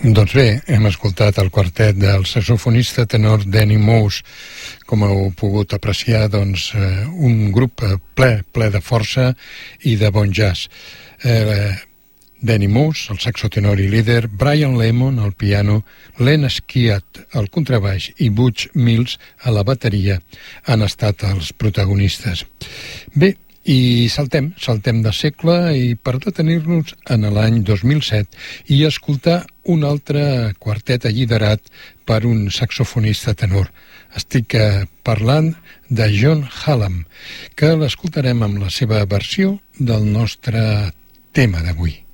Doncs bé, hem escoltat el quartet del saxofonista tenor Danny Moose. Com heu pogut apreciar, doncs, un grup ple de força i de bon jazz. Danny Moose, el saxo tenor i líder, Brian Lemon al piano, Len Skeat al contrabaix i Butch Mills a la bateria han estat els protagonistes. Bé, i saltem de segle i per detenir-nos en l'any 2007 i escoltar un altre quartet liderat per un saxofonista tenor. Estic parlant de John Hallam, que l'escoltarem amb la seva versió del nostre tema d'avui.